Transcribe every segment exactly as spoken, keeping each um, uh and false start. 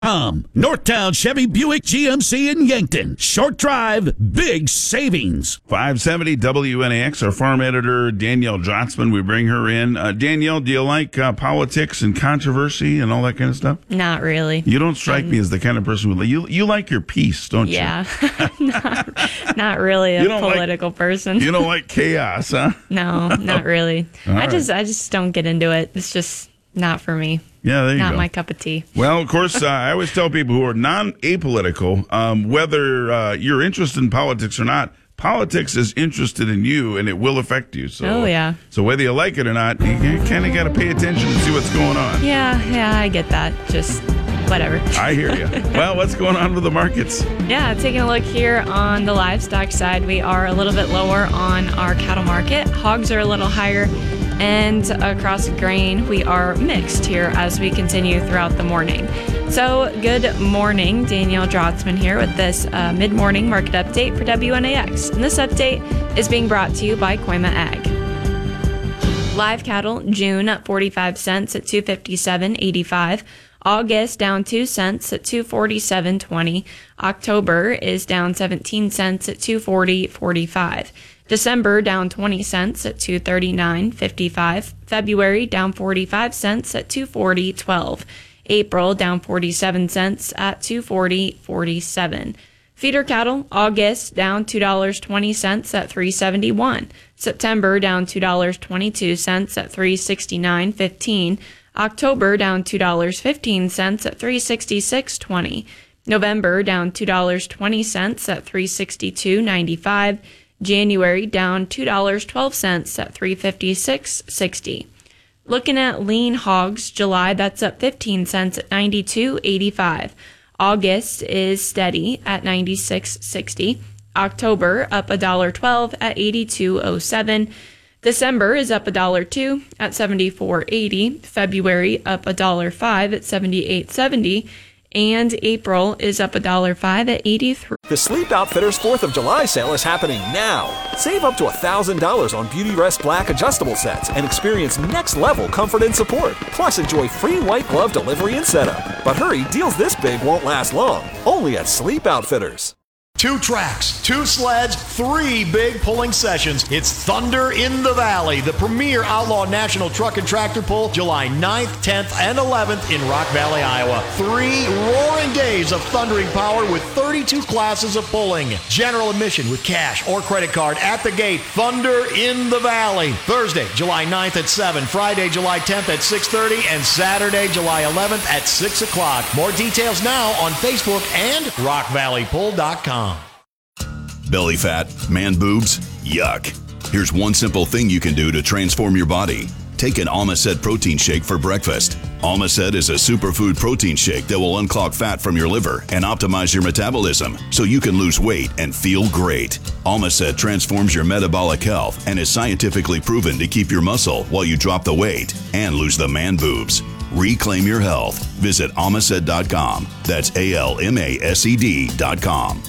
Um, Northtown Chevy Buick G M C in Yankton. Short drive, big savings. five seventy W N A X, our farm editor, Danielle Jotzman. We bring her in. Uh, Danielle, do you like uh, politics and controversy and all that kind of stuff? Not really. You don't strike um, me as the kind of person who, you, you like your peace, don't yeah. you? Yeah. not, not really a political like, person. You don't like chaos, huh? No, not really. All I right. just I just don't get into it. It's just not for me. Yeah, there you Not go. my cup of tea. Well, of course, uh, I always tell people who are non-apolitical, um, whether uh, you're interested in politics or not, politics is interested in you, and it will affect you. So, oh, yeah. So whether you like it or not, you kind of got to pay attention and see what's going on. Yeah, yeah, I get that. Just whatever. I hear you. Well, what's going on with the markets? Yeah, taking a look here on the livestock side, we are a little bit lower on our cattle market. Hogs are a little higher. And across grain, we are mixed here as we continue throughout the morning. So good morning, Danielle Jotzman here with this uh, mid-morning market update for W N A X. And this update is being brought to you by Koima Ag. Live cattle, June up forty-five cents at two fifty-seven eighty-five. August down two cents at two forty-seven twenty. October is down seventeen cents at two forty forty-five. December down twenty cents at two thirty-nine fifty-five. February down forty-five cents at two forty twelve. April down forty-seven cents at two forty forty-seven. Feeder cattle, August down two dollars and twenty cents at three seventy-one. September down two dollars and twenty-two cents at three sixty-nine fifteen. October down two dollars and fifteen cents at three sixty-six twenty. November down two dollars and twenty cents at three sixty-two ninety-five. January down two dollars and twelve cents at three fifty-six sixty. Looking at lean hogs, July, that's up fifteen cents at ninety-two eighty-five. August is steady at ninety-six sixty. October up one dollar and twelve cents at eighty-two oh seven. December is up one dollar and two cents at seventy-four eighty. February up one dollar and five cents at seventy-eight seventy. And April is up one dollar and five cents at eighty-three. The Sleep Outfitters fourth of July sale is happening now. Save up to one thousand dollars on Beauty Rest Black adjustable sets and experience next-level comfort and support. Plus, enjoy free white glove delivery and setup. But hurry, deals this big won't last long. Only at Sleep Outfitters. Two tracks, two sleds, three big pulling sessions. It's Thunder in the Valley, the premier outlaw national truck and tractor pull, July ninth, tenth, and eleventh in Rock Valley, Iowa. Three roaring days of thundering power with thirty-two classes of pulling. General admission with cash or credit card at the gate. Thunder in the Valley. Thursday, July ninth at seven, Friday, July tenth at six thirty, and Saturday, July eleventh at six o'clock. More details now on Facebook and rock valley pull dot com. Belly fat, man boobs, yuck. Here's one simple thing you can do to transform your body. Take an Almacet protein shake for breakfast. Almacet is a superfood protein shake that will unclog fat from your liver and optimize your metabolism so you can lose weight and feel great. Almacet transforms your metabolic health and is scientifically proven to keep your muscle while you drop the weight and lose the man boobs. Reclaim your health. Visit almacet dot com. That's A L M A S E D dot com.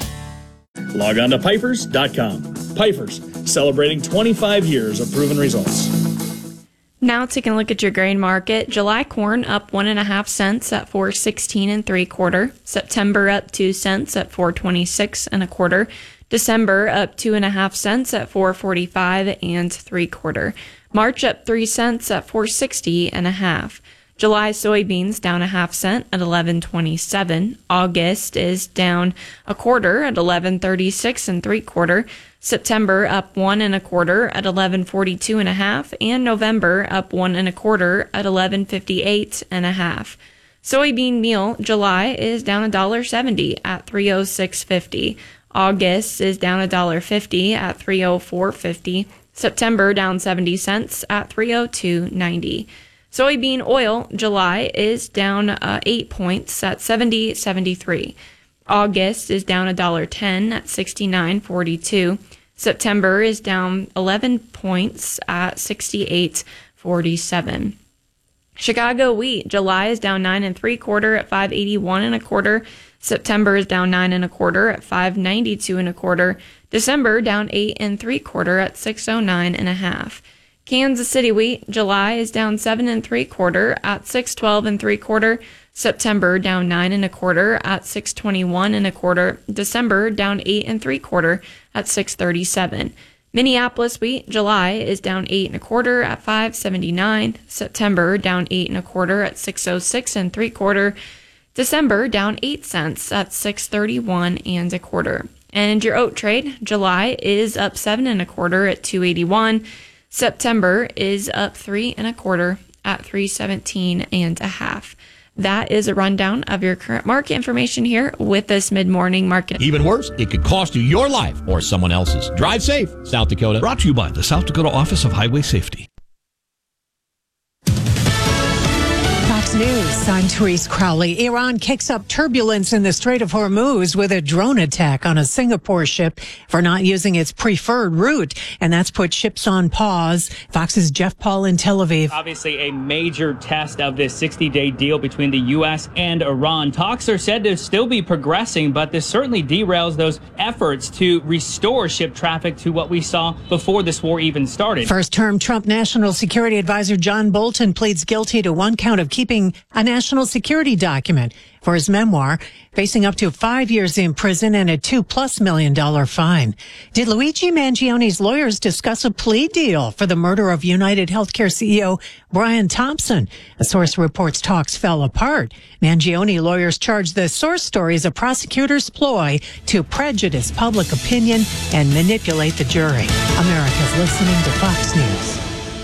Log on to Pifers dot com. Pifers, celebrating twenty-five years of proven results. Now taking a look at your grain market. July corn up one and a half cents at four sixteen and three quarter. September up two cents at four twenty six and a quarter. December up two and a half cents at four forty five and three quarter. March up three cents at four sixty and a half. July soybeans down a half cent at eleven twenty-seven. August is down a quarter at eleven thirty-six and three quarter. September up one and a quarter at eleven forty-two and a half, and November up one and a quarter at eleven fifty-eight and a half. Soybean meal July is down a dollar seventy at three oh six fifty. August is down a dollar fifty at three oh four fifty. September down seventy cents at three oh two ninety. Soybean oil July is down uh, eight points at seventy seventy-three. August is down a dollar ten at sixty-nine forty-two. September is down eleven points at sixty-eight forty-seven. Chicago wheat July is down nine and three quarter at five eighty-one and a quarter. September is down nine and a quarter at five ninety-two and a quarter. December down eight and three quarter at six oh nine and a half. Kansas City wheat July is down seven and three quarter at six twelve and three quarter. September down nine and a quarter at six twenty-one and a quarter. December down eight and three quarter at six thirty-seven. Minneapolis wheat July is down eight and a quarter at five seventy-nine. September down eight and a quarter at six oh six and three quarter. December down eight cents at six thirty-one and a quarter. And your oat trade July is up seven and a quarter at two eighty-one. September is up three and a quarter at three seventeen and a half. That is a rundown of your current market information here with this mid-morning market. Even worse, it could cost you your life or someone else's. Drive safe, South Dakota. Brought to you by the South Dakota Office of Highway Safety. Fox News, I'm Therese Crowley. Iran kicks up turbulence in the Strait of Hormuz with a drone attack on a Singapore ship for not using its preferred route, and that's put ships on pause. Fox's Jeff Paul in Tel Aviv. Obviously a major test of this sixty-day deal between the U S and Iran. Talks are said to still be progressing, but this certainly derails those efforts to restore ship traffic to what we saw before this war even started. First-term Trump National Security Advisor John Bolton pleads guilty to one count of keeping a national security document for his memoir, facing up to five years in prison and a two-plus million dollar fine. Did Luigi Mangioni's lawyers discuss a plea deal for the murder of United Healthcare C E O Brian Thompson? A source reports talks fell apart. Mangione lawyers charged the source story as a prosecutor's ploy to prejudice public opinion and manipulate the jury. America's listening to Fox News.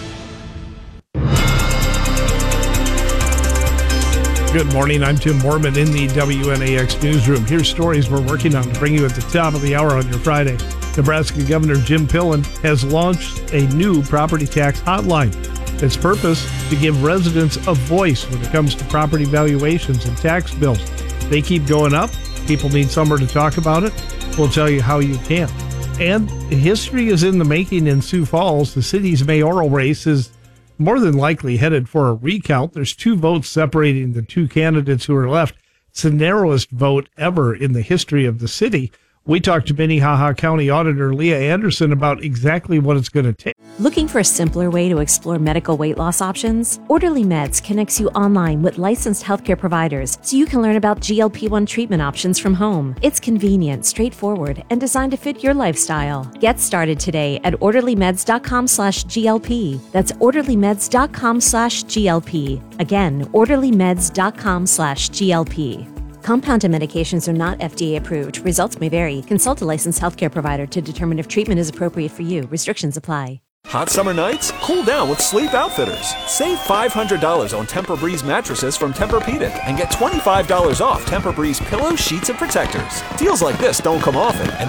Good morning. I'm Tim Mormon in the W N A X newsroom. Here's stories we're working on to bring you at the top of the hour on your Friday. Nebraska Governor Jim Pillen has launched a new property tax hotline. Its purpose, to give residents a voice when it comes to property valuations and tax bills. They keep going up. People need somewhere to talk about it. We'll tell you how you can. And history is in the making in Sioux Falls. The city's mayoral race is more than likely headed for a recount. There's two votes separating the two candidates who are left. It's the narrowest vote ever in the history of the city. We talked to Minnehaha County Auditor Leah Anderson about exactly what it's going to take. Looking for a simpler way to explore medical weight loss options? Orderly Meds connects you online with licensed healthcare providers so you can learn about G L P one treatment options from home. It's convenient, straightforward, and designed to fit your lifestyle. Get started today at orderlymeds.com slash GLP. That's orderlymeds.com slash GLP. Again, orderlymeds.com slash GLP. Compounded medications are not F D A approved. Results may vary. Consult a licensed healthcare provider to determine if treatment is appropriate for you. Restrictions apply. Hot summer nights? Cool down with Sleep Outfitters. Save five hundred dollars on Tempur-Breeze mattresses from Tempur-Pedic and get twenty-five dollars off Tempur-Breeze pillows, sheets, and protectors. Deals like this don't come often, and